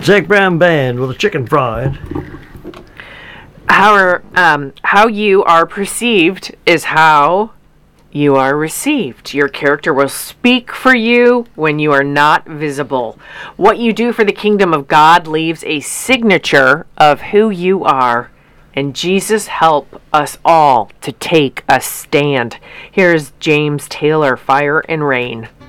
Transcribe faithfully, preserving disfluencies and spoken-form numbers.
Zach Brown Band with a chicken fried. How, are, um, how you are perceived is how you are received. Your character will speak for you when you are not visible. What you do for the kingdom of God leaves a signature of who you are. And Jesus help us all to take a stand. Here's James Taylor, Fire and Rain.